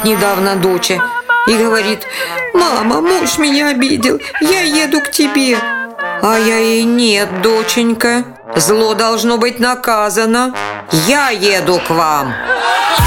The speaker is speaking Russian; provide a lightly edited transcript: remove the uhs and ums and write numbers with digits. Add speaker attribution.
Speaker 1: звонит недавно доча и говорит: «Мама, муж меня обидел, я еду к тебе». А я ей: «Нет, доченька, зло должно быть наказано, я еду к вам».